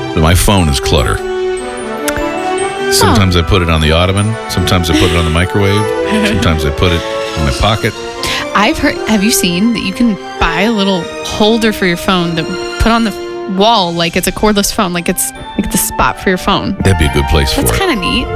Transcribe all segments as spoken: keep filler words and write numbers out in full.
My phone is clutter. Sometimes I put it on the ottoman. Sometimes I put it on the microwave. Sometimes I put it in my pocket. I've heard, have you seen that you can buy a little holder for your phone to put on the wall like it's a cordless phone, like it's like the spot for your phone? That'd be a good place That's for it. kind of neat.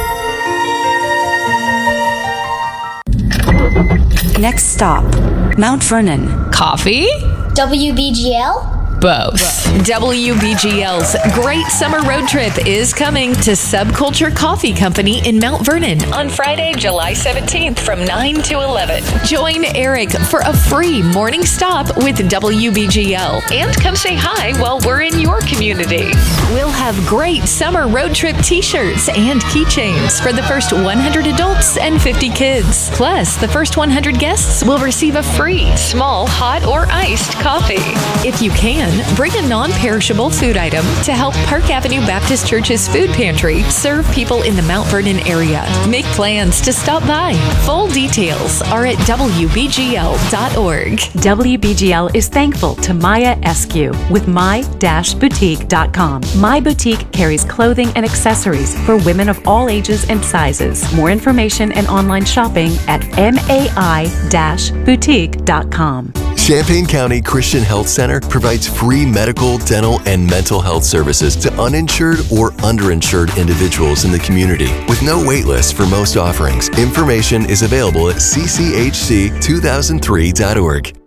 Next stop, Mount Vernon. Coffee? W B G L? Both. W B G L's Great Summer Road Trip is coming to Subculture Coffee Company in Mount Vernon on Friday, July seventeenth from nine to eleven. Join Eric for a free morning stop with W B G L and come say hi while we're in your community. We'll have great summer road trip t-shirts and keychains for the first one hundred adults and fifty kids. Plus, the first one hundred guests will receive a free small hot or iced coffee. If you can, bring a non-perishable food item to help Park Avenue Baptist Church's food pantry serve people in the Mount Vernon area. Make plans to stop by. Full details are at W B G L dot org. W B G L is thankful to Maya Eskew with my boutique dot com. My Boutique carries clothing and accessories for women of all ages and sizes. More information and online shopping at mai boutique dot com. Champaign County Christian Health Center provides free medical, dental, and mental health services to uninsured or underinsured individuals in the community with no wait list for most offerings. Information is available at c c h c two thousand three dot org.